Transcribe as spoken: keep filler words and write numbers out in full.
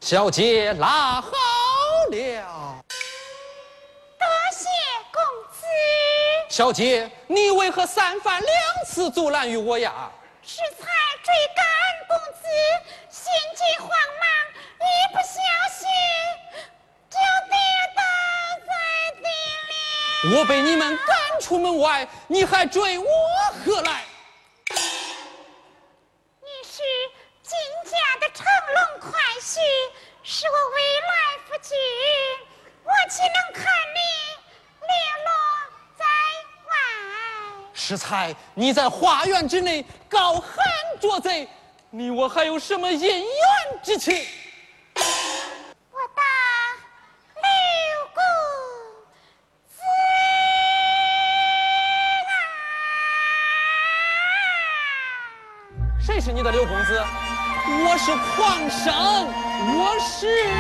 小姐拉好了。 多谢公子。 小姐，你为何三番两次阻拦于我呀？ 适才追赶公子，心急慌忙，一不小心就跌倒在地里。 我被你们赶出门外，你还追我何来？ 你是金家的乘龙快婿，是我未来夫君，我岂能看你流落在外？ 适才，你在花园之内高喊捉贼，你我还有什么姻缘之情？ 我大刘公子啊！ 谁是你的刘公子？我是皇上，我是。